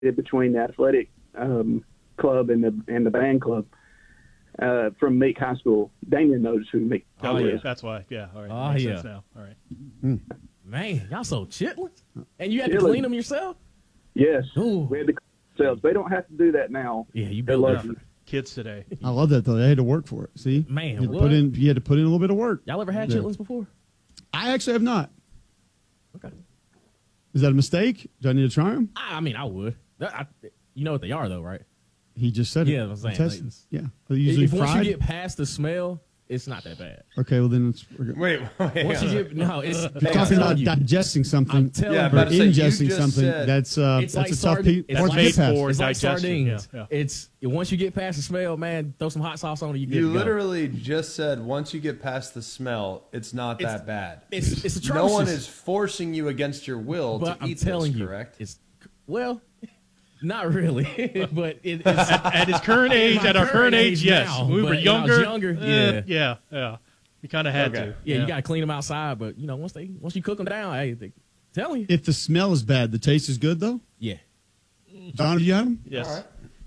between the athletic club and the band club from Meek High School. Damien knows who Meek is. That's why. Yeah. All right. Oh, Makes yeah. sense now. All right. Man, y'all so chitlins. And you had to clean them yourself? Yes. Ooh. We had to clean ourselves. They don't have to do that now. Yeah, you They're built lucky. up. Kids today. I love that, though. They had to work for it. See? Man, you had, what? you had to put in a little bit of work. Y'all ever had chitlins before? I actually have not. Okay. Is that a mistake? Do I need to try them? I mean, I would. You know what they are, though, right? He just said it. Yeah, I'm saying. Like, yeah. Are they usually if fried? once you get past the smell, it's not that bad. Okay, well, then it's... Wait. Once you get... No, it's... You're talking about digesting something I'm telling Yeah, you. or about to say, you ingesting just something. said- That's It's like a tough sardines. piece. It's Or like get past. for It's like digestion, sardines. yeah. Once you get past the smell, man, throw some hot sauce on it. You literally just said once you get past the smell, it's not that bad. It's atrocious. No one is forcing you against your will But to I'm eat telling this, you, correct? it's not really, but it's At his current age, my at our current age, yes. now, When we but were when I was younger, younger, yeah. You kind of had Okay. to. you got to clean them outside. But once you cook them down, hey, tell you, If the smell is bad, the taste is good, though? yeah, John, have you had them? Yes. All right.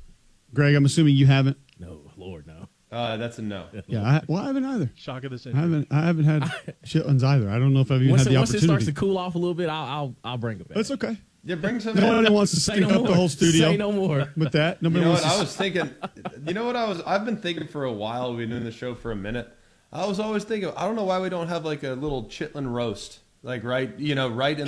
Greg, I'm assuming you haven't. no, Lord, no. That's a no. Yeah, I haven't either. Shock of the I century. haven't had chitlins either. I don't know if I've even Once had the it starts opportunity. to cool off a little bit, I'll bring it back. That's okay. Yeah, bring some. No one wants to Say stink no up the more. whole studio Say no more. with that. You Nobody know wants what to I was thinking? You know what I've been thinking for a while. We've been doing the show for a minute. I was always thinking, I don't know why we don't have like a little chitlin roast, like right in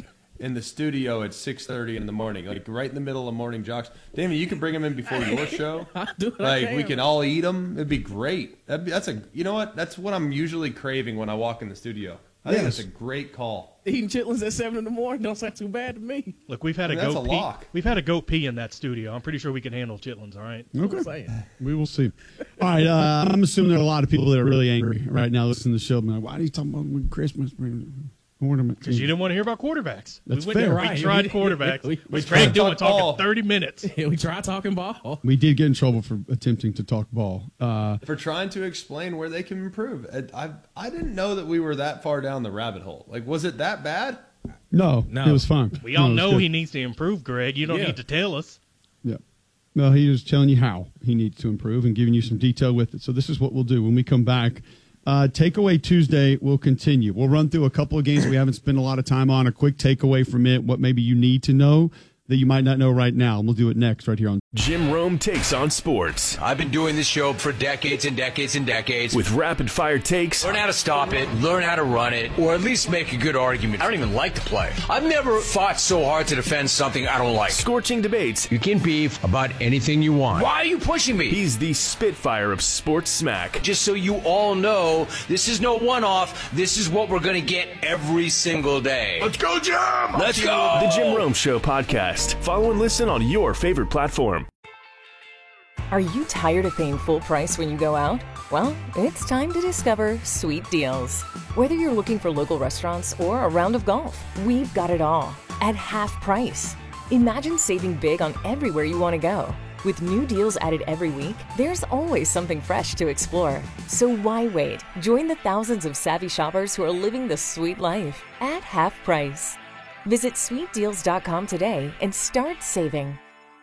the studio at 6:30 in the morning, like right in the middle of morning jocks. Damien, you can bring them in before your show. I'll do what I Like can. we can all eat them. It'd be great. You know what? That's what I'm usually craving when I walk in the studio. I think Yes. that's a great call. Eating chitlins at 7 in the morning don't sound too bad to me. Look, we've had a That's goat a pee. lock. We've had a goat pee in that studio. I'm pretty sure we can handle chitlins. All right. That's what I'm Okay. saying. We will see. All right. I'm assuming there are a lot of people that are really angry right now listening to the show. Like, why are you talking about Christmas ornament? Because you didn't want to hear about quarterbacks. That's we went fair. there. Right. We tried quarterbacks. We We tried tried doing to talk ball. talking 30 minutes. We try talking ball. We did get in trouble for attempting to talk ball. For trying to explain where they can improve. I didn't know that we were that far down the rabbit hole. Like, was it that bad? No, No. it was fun. We all No, it was know good. he needs to improve, Greg. You don't Yeah. need to tell us. Yeah. No, he was telling you how he needs to improve and giving you some detail with it. So this is what we'll do when we come back. Takeaway Tuesday will continue. We'll run through a couple of games we haven't spent a lot of time on, a quick takeaway from it, what maybe you need to know that you might not know right now. And we'll do it next right here on Jim Rome takes on sports I've been doing this show for decades and decades and decades. with rapid fire takes, Learn how to stop it, learn how to run it, or at least make a good argument. I don't even like to play. I've never fought so hard to defend something I don't like. scorching debates. You can beef about anything you want. Why are you pushing me? He's the Spitfire of sports smack. Just so you all know, this is no one-off. This is what we're going to get every single day. Let's go, Jim! Let's go! The Jim Rome Show podcast. Follow and listen on your favorite platform. Are you tired of paying full price when you go out? Well, it's time to discover Sweet Deals. Whether you're looking for local restaurants or a round of golf, we've got it all at half price. Imagine saving big on everywhere you want to go. With new deals added every week, there's always something fresh to explore. So why wait? Join the thousands of savvy shoppers who are living the sweet life at half price. Visit sweetdeals.com today and start saving.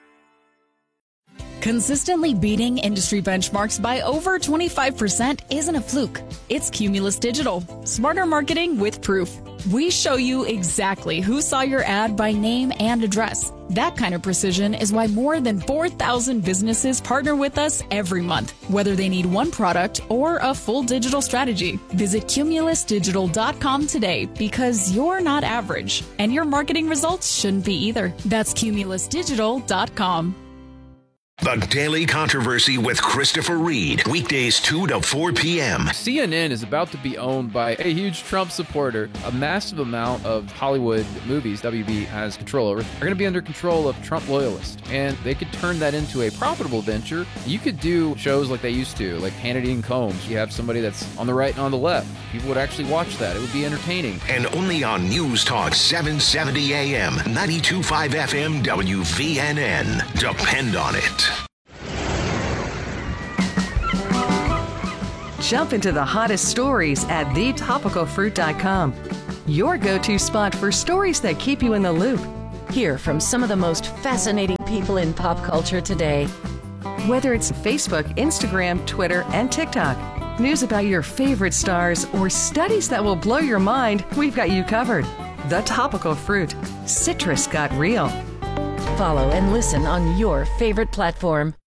Consistently beating industry benchmarks by over 25% isn't a fluke. It's Cumulus Digital. Smarter marketing with proof. We show you exactly who saw your ad by name and address. That kind of precision is why more than 4,000 businesses partner with us every month, whether they need one product or a full digital strategy. Visit cumulusdigital.com today because you're not average, and your marketing results shouldn't be either. That's cumulusdigital.com. The Daily Controversy with Christopher Reed. Weekdays 2 to 4 p.m. CNN is about to be owned by a huge Trump supporter. A massive amount of Hollywood movies WB has control over are going to be under control of Trump loyalists. And they could turn that into a profitable venture. You could do shows like they used to, like Hannity and Combs. You have somebody that's on the right and on the left. People would actually watch that. It would be entertaining. And only on News Talk 770 AM, 92.5 FM, WVNN. Depend on it. Jump into the hottest stories at thetopicalfruit.com. Your go-to spot for stories that keep you in the loop. Hear from some of the most fascinating people in pop culture today. Whether it's Facebook, Instagram, Twitter, and TikTok, news about your favorite stars, or studies that will blow your mind, we've got you covered. The Topical Fruit. Citrus got real. Follow and listen on your favorite platform.